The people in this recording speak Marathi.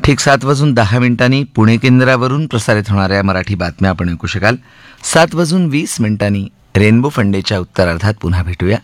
ठीक 7:10 पुणे केंद्रावरून प्रसारित होणाऱ्या मराठी बातम्या आपण ऐकू शकाल. 7:20 रेनबो फंडेच्या उत्तरार्धात पुन्हा भेटूया.